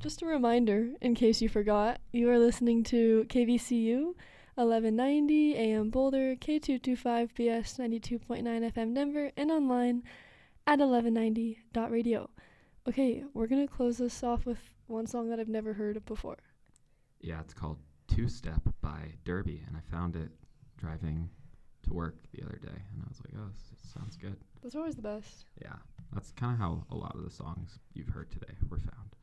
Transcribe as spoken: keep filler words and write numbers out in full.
just a reminder, in case you forgot, you are listening to K V C U, eleven ninety A M Boulder, K two twenty-five B S ninety-two point nine F M Denver, and online at eleven ninety dot radio. Okay, we're going to close this off with one song that I've never heard before. Yeah, it's called Two Step by Derby, and I found it driving to work the other day, and I was like, oh, this sounds good. That's always the best. Yeah, that's kind of how a lot of the songs you've heard today were found.